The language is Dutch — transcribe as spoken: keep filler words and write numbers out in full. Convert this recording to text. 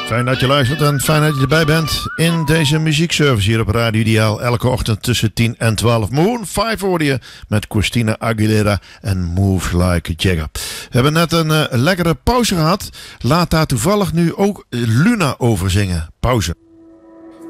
Fijn dat je luistert en fijn dat je erbij bent in deze muziekservice hier op Radio Ideaal. Elke ochtend tussen tien en twaalf. Maroon vijf hoorde je met Christina Aguilera en Move Like a Jagger. We hebben net een uh, lekkere pauze gehad. Laat daar toevallig nu ook Luna over zingen. Pauze.